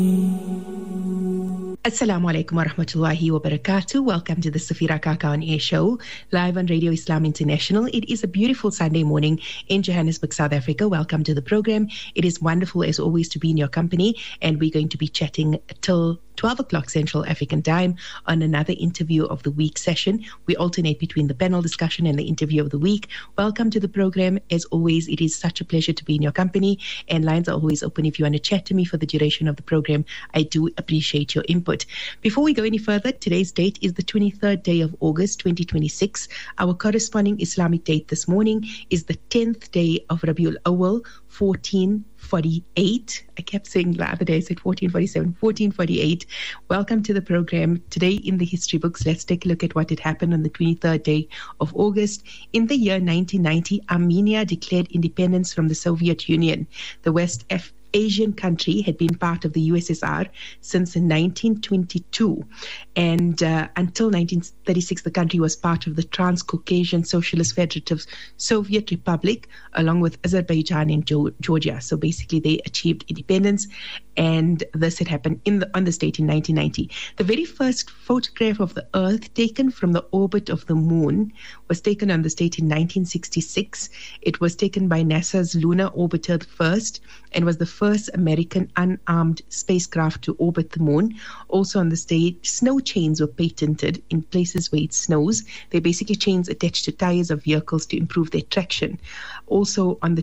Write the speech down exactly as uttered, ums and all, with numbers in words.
Assalamu alaikum wa rahmatullahi wa barakatuh. Welcome to the Safira Kaka on Air show, live on Radio Islam International. It is a beautiful Sunday morning in Johannesburg, South Africa. Welcome to the program. It is wonderful, as always, to be in your company, and we're going to be chatting till twelve o'clock Central African time on another interview of the week session. We alternate between the panel discussion and the interview of the week. Welcome to the program. As always, it is such a pleasure to be in your company, and lines are always open if you want to chat to me for the duration of the program. I do appreciate your input. Before we go any further, today's date is the twenty-third day of August twenty twenty-six. Our corresponding Islamic date this morning is the tenth day of Rabiul Awal, fourteen forty-eight. I kept saying the other day, I said fourteen forty-seven, fourteen forty-eight. Welcome to the program. Today in the history books, let's take a look at what had happened on the twenty-third day of August. In the year nineteen ninety, Armenia declared independence from the Soviet Union. The West F Asian country had been part of the U S S R since nineteen twenty-two, and uh, until nineteen thirty-six the country was part of the Transcaucasian Socialist Federative Soviet Republic along with Azerbaijan and jo- Georgia. So basically they achieved independence, and this had happened in the, on this date in nineteen ninety. The very first photograph of the Earth taken from the orbit of the Moon was taken on this date in nineteen sixty-six. It was taken by NASA's Lunar Orbiter first and was the first American unarmed spacecraft to orbit the Moon. Also on this day, snow chains were patented in places where it snows. They're basically chains attached to tires of vehicles to improve their traction. Also on the